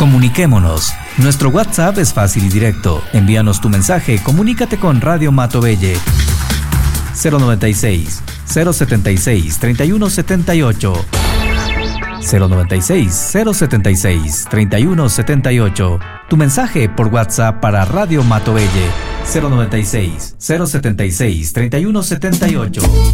Comuniquémonos. Nuestro WhatsApp es fácil y directo. Envíanos tu mensaje, comunícate con Radio Matobelle. 096 076 3178 096 076 3178. Tu mensaje por WhatsApp para Radio Matobelle. 096 076 3178.